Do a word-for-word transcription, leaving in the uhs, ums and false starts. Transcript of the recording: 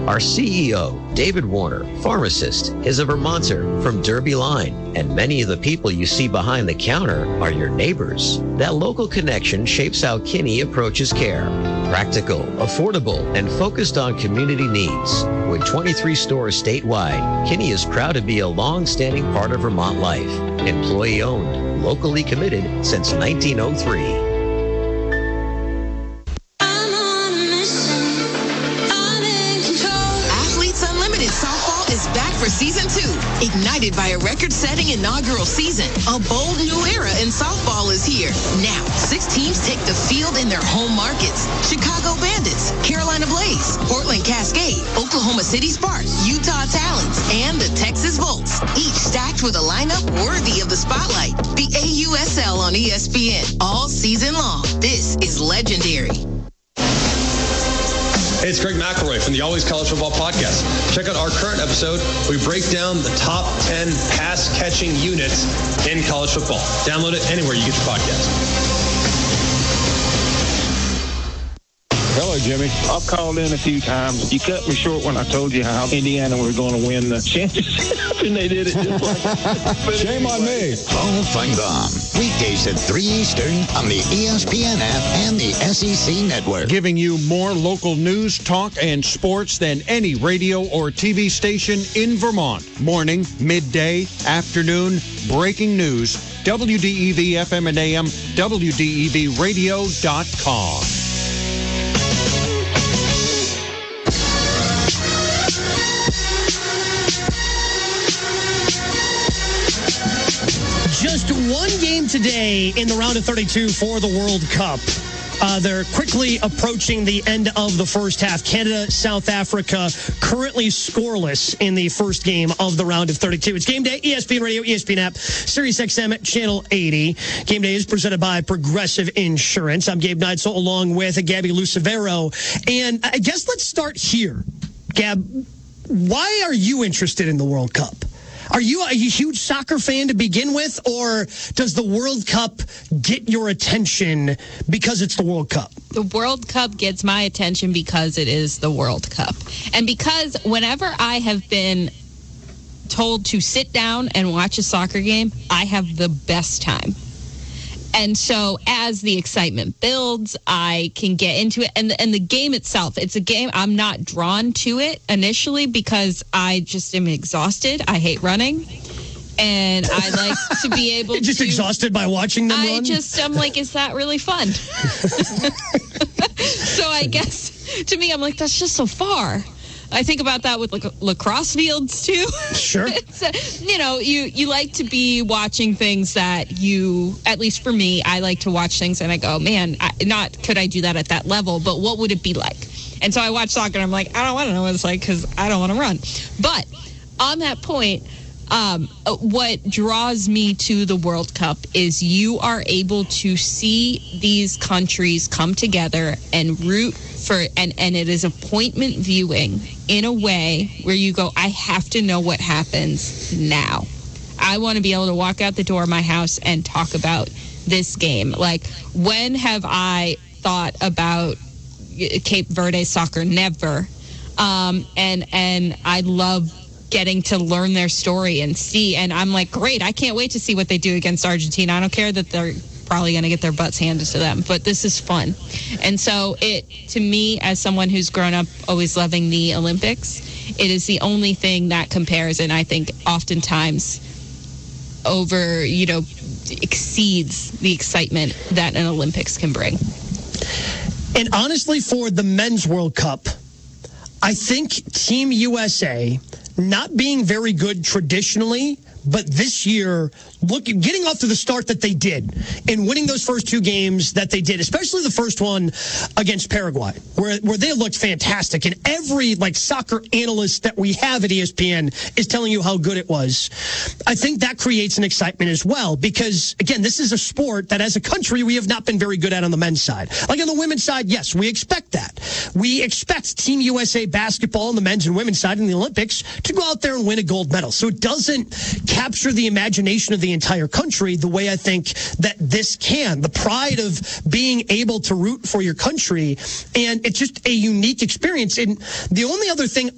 Our C E O, David Warner, pharmacist, is a Vermonter from Derby Line, and many of the people you see behind the counter are your neighbors. That local connection shapes how Kinney approaches care. Practical, affordable, and focused on community needs. With twenty-three stores statewide, Kinney is proud to be a long-standing part of Vermont life. Employee-owned, locally committed since nineteen oh three. For season two, ignited by a record-setting inaugural season, a bold new era in softball is here. Now, six teams take the field in their home markets. Chicago Bandits, Carolina Blaze, Portland Cascade, Oklahoma City Sparks, Utah Talons, and the Texas Volts, each stacked with a lineup worthy of the spotlight. The A U S L on E S P N, all season long. This is legendary. Hey, it's Greg McElroy from the Always College Football Podcast. Check out our current episode. We break down the top ten pass-catching units in college football. Download it anywhere you get your podcast. Hello, Jimmy. I've called in a few times. You cut me short when I told you how Indiana was going to win the championship, and they did it just like that. Shame on me. Paul Feinbaum. Weekdays at three Eastern on the E S P N app and the S E C Network. Giving you more local news, talk, and sports than any radio or T V station in Vermont. Morning, midday, afternoon, breaking news. W D E V F M and A M, W D E V radio dot com. Just one game today in the round of thirty-two for the World Cup. Uh, they're quickly approaching the end of the first half. Canada, South Africa, currently scoreless in the first game of the round of thirty-two. It's game day, E S P N Radio, E S P N app, Sirius X M, Channel eighty. Game day is presented by Progressive Insurance. I'm Gabe Neitzel along with Gabby Lucevero. And I guess let's start here. Gab, why are you interested in the World Cup? Are you a huge soccer fan to begin with, or does the World Cup get your attention because it's the World Cup? The World Cup gets my attention because it is the World Cup. And because whenever I have been told to sit down and watch a soccer game, I have the best time. And so as the excitement builds, I can get into it. And the, and the game itself, it's a game I'm not drawn to it initially because I just am exhausted. I hate running. And I like to be able You're just to... Just exhausted by watching them I run? just, I'm like, is that really fun? So I guess, to me, I'm like, that's just so far. I think about that with like lacrosse fields too. Sure. So, you know, you, you like to be watching things that you, at least for me, I like to watch things and I go, man, I, not could I do that at that level, but what would it be like? And so I watch soccer and I'm like, I don't want to know what it's like because I don't want to run. But on that point, um, what draws me to the World Cup is you are able to see these countries come together and root for, and, and it is appointment viewing in a way where you go, I have to know what happens now. I want to be able to walk out the door of my house and talk about this game. Like, when have I thought about Cape Verde soccer? Never. Um, and, and I love getting to learn their story and see. And I'm like, great, I can't wait to see what they do against Argentina. I don't care that they're probably going to get their butts handed to them, but this is fun. And so it, to me, as someone who's grown up always loving the Olympics, it is the only thing that compares, and I think oftentimes over, you know, exceeds the excitement that an Olympics can bring. And honestly, for the Men's World Cup, I think Team U S A, not being very good traditionally, but this year, look, getting off to the start that they did and winning those first two games that they did, especially the first one against Paraguay, where where they looked fantastic. And every like soccer analyst that we have at E S P N is telling you how good it was. I think that creates an excitement as well because, again, this is a sport that as a country we have not been very good at on the men's side. Like on the women's side, yes, we expect that. We expect Team U S A basketball on the men's and women's side in the Olympics to go out there and win a gold medal. So it doesn't capture the imagination of the entire country the way I think that this can. The pride of being able to root for your country, and it's just a unique experience. And the only other thing